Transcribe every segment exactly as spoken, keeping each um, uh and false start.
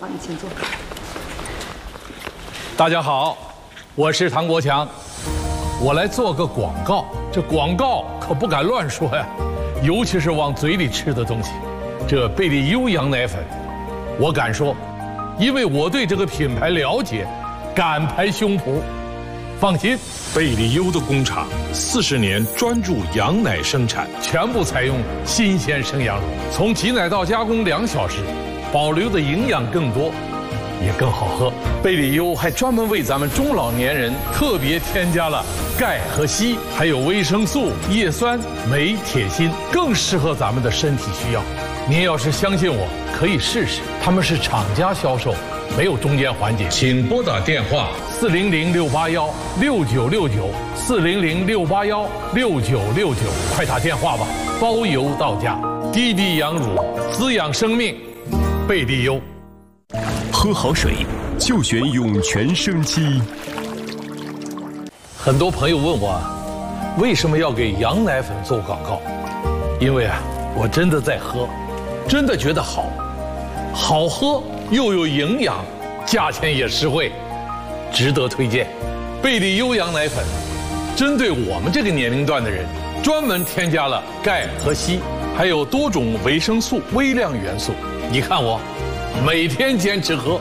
好，你请坐。 大家好，我是唐国强，我来做个广告。这广告可不敢乱说呀，尤其是往嘴里吃的东西。这贝利优羊奶粉，我敢说，因为我对这个品牌了解，敢拍胸脯。放心， 贝利优的工厂四十年专注羊奶生产， 全部采用新鲜生羊乳，从挤奶到加工两小时，保留的营养更多，也更好喝。贝利优还专门为咱们中老年人特别添加了钙和硒，还有维生素、叶酸、镁、铁、锌，更适合咱们的身体需要。您要是相信我，可以试试。他们是厂家销售，没有中间环节。请拨打电话四零零六八幺六九六九四零零六八幺六九六九，快打电话吧，包邮到家。滴滴羊乳，滋养生命，贝利优。 喝好水就选涌泉生机。 很多朋友问我，为什么要给羊奶粉做广告？因为啊，我真的在喝，真的觉得好，好喝又有营养，价钱也实惠，值得推荐。贝利优羊奶粉针对我们这个年龄段的人，专门添加了钙和硒，还有多种维生素、微量元素。你看我每天坚持喝。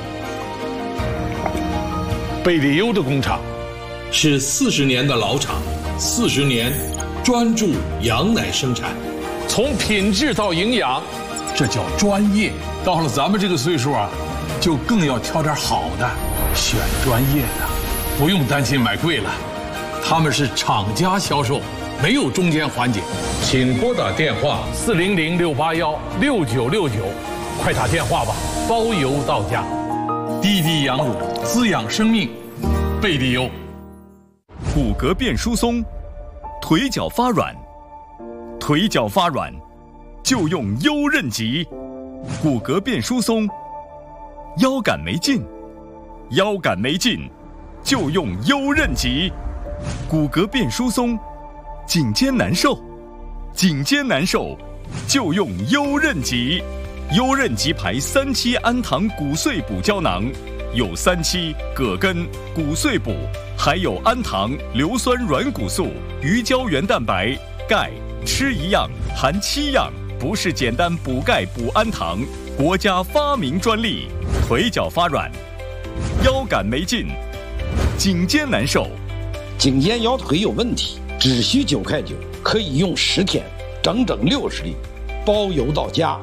贝利优的工厂是四十年的老厂，四十年专注羊奶生产，从品质到营养，这叫专业。到了咱们这个岁数啊，就更要挑点好的，选专业的，不用担心买贵了。他们是厂家销售，没有中间环节。请拨打电话四零零六八幺六九六九，快打电话吧，包邮到家。滴滴羊乳，滋养生命，贝利优。 骨骼变疏松，腿脚发软，腿脚发软就用优韧极。骨骼变疏松，腰杆没劲，腰杆没劲就用优韧极。骨骼变疏松，颈肩难受，颈肩难受就用优韧极。优韧极牌三七氨糖骨碎补胶囊，有三七、葛根、骨碎补，还有氨糖、硫酸软骨素、鱼胶原蛋白、钙，吃一样含七样，不是简单补钙补氨糖，国家发明专利。腿脚发软，腰杆没劲，颈肩难受， 颈肩腰腿有问题，只需九块九，可以用十天，整整六十粒，包邮到家。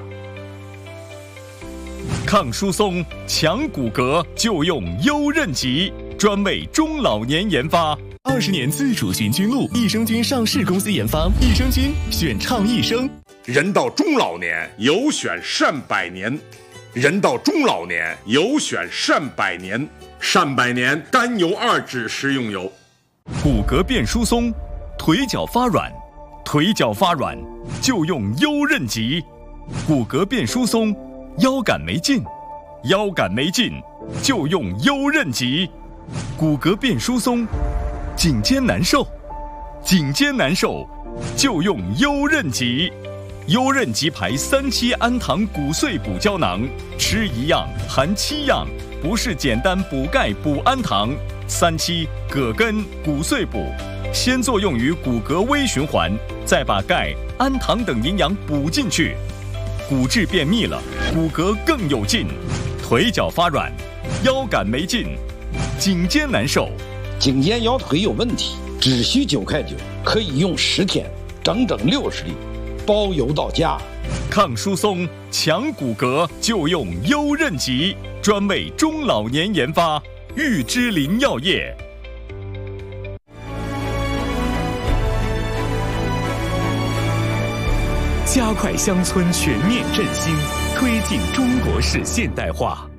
抗疏松、强骨骼就用优韧极，专为中老年研发。 二十年自主寻菌露，益生菌上市公司研发，益生菌选倡益生。 人到中老年有选善百年，人到中老年有选善百年，善百年甘油二酯食用油。 骨骼变疏松，腿脚发软，腿脚发软就用优韧极。骨骼变疏松，腰杆没劲，腰杆没劲就用优韧极。骨骼变疏松，颈肩难受，颈肩难受就用优韧极。优韧极牌三七氨糖骨碎补胶囊，吃一样含七样，不是简单补钙补氨糖。三七、葛根、骨碎补，先作用于骨骼微循环，再把钙、氨糖等营养补进去，骨质变密了，骨骼更有劲。腿脚发软，腰杆没劲，颈肩难受， 颈肩腰腿有问题，只需九块九，可以用十天，整整六十粒，包邮到家。 抗疏松、强骨骼就用优韧极，专为中老年研发，玉芝林药业。 加快乡村全面振兴，推进中国式现代化。